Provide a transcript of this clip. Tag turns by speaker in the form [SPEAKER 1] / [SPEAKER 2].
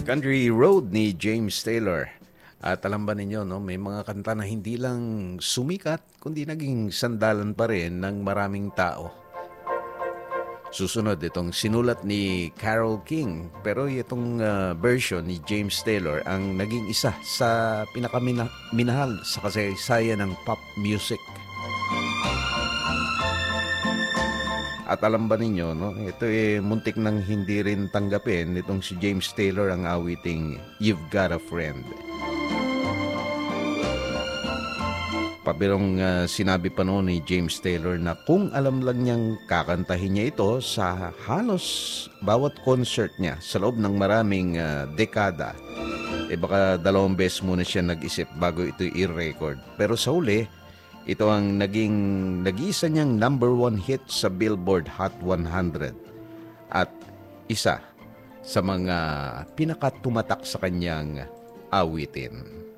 [SPEAKER 1] Country Road ni James Taylor. At alam ba ninyo, no, may mga kanta na hindi lang sumikat, kundi naging sandalan pa rin ng maraming tao. Susunod, itong sinulat ni Carole King. Pero itong version ni James Taylor ang naging isa sa pinakaminahal sa kasaysayan ng pop music. At alam ba ninyo, no, ito muntik nang hindi rin tanggapin itong si James Taylor ang awiting You've Got a Friend. Pabirong sinabi pa noon ni James Taylor na kung alam lang niyang kakantahin niya ito sa halos bawat concert niya sa loob ng maraming dekada, baka 2 beses muna siya nag-isip bago ito i-record. Pero sa uli, ito ang nag-iisa niyang number 1 hit sa Billboard Hot 100 at isa sa mga pinakatumatak sa kanyang awitin.